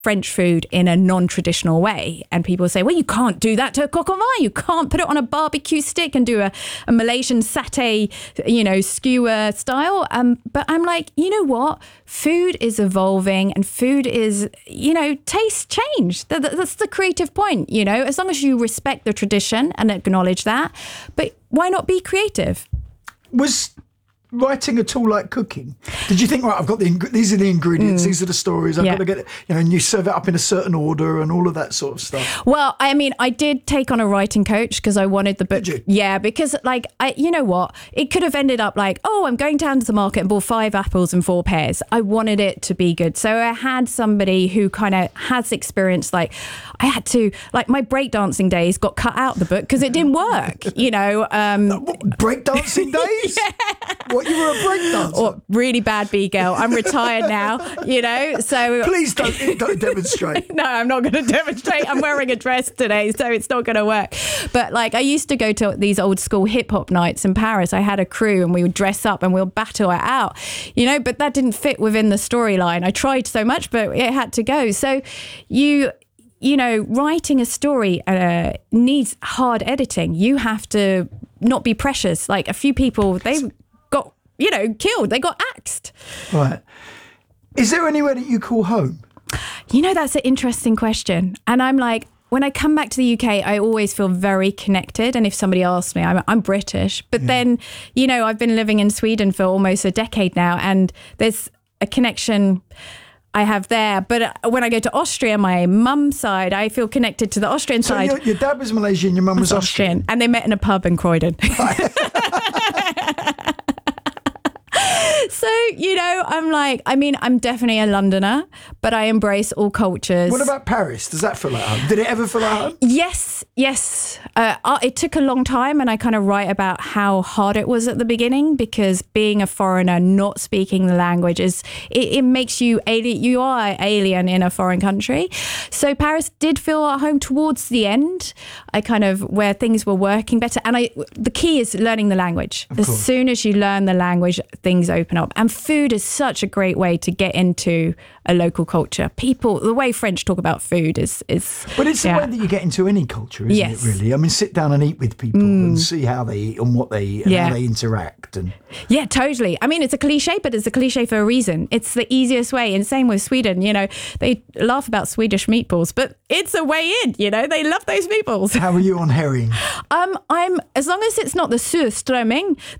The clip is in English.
French food in a non-traditional way. And people say, well, you can't do that to a coq au vin. You can't put it on a barbecue stick and do a Malaysian satay, skewer style. But I'm like, you know what? Food is evolving and food is, tastes change. That's the creative point, as long as you respect the tradition and acknowledge that. But why not be creative? Was writing at all like cooking? Did you think, right, I've got these are the ingredients, these are the stories, I've got to get it, and you serve it up in a certain order and all of that sort of stuff? Well, I mean, I did take on a writing coach because I wanted the book. Did you? Yeah, because you know what? It could have ended up like, oh, I'm going down to the market and bought 5 apples and 4 pears. I wanted it to be good. So I had somebody who kind of has experience, I had to, my breakdancing days got cut out of the book because it didn't work, Breakdancing days? Yeah. What, you were a breakdancer? Or really bad B-girl. I'm retired now, so... Please don't demonstrate. No, I'm not going to demonstrate. I'm wearing a dress today, so it's not going to work. But I used to go to these old school hip hop nights in Paris. I had a crew and we would dress up and we'll battle it out, but that didn't fit within the storyline. I tried so much, but it had to go. So writing a story needs hard editing. You have to not be precious. A few people, they got, killed. They got axed. Right. Is there anywhere that you call home? That's an interesting question. And I'm like, when I come back to the UK, I always feel very connected. And if somebody asks me, I'm British. But then, I've been living in Sweden for almost a decade now. And there's a connection I have there. But when I go to Austria, my mum's side, I feel connected to the Austrian side. So your dad was Malaysian, your mum was Austrian. And they met in a pub in Croydon. So, I'm definitely a Londoner, but I embrace all cultures. What about Paris? Does that feel like home? Did it ever feel like home? Yes. It took a long time, and I kind of write about how hard it was at the beginning, because being a foreigner, not speaking the language, it makes you alien. You are alien in a foreign country. So Paris did feel at home towards the end. Where things were working better. And the key is learning the language. As soon as you learn the language, things open up. And food is such a great way to get into a local culture. People, the way French talk about food is But it's the way that you get into any culture, isn't it, really? I mean, sit down and eat with people and see how they eat and what they eat and how they interact. Yeah, totally. I mean, it's a cliche, but it's a cliche for a reason. It's the easiest way. And same with Sweden, they laugh about Swedish meatballs, but it's a way in, they love those meatballs. How are you on herring? I'm, as long as it's not the surströmming,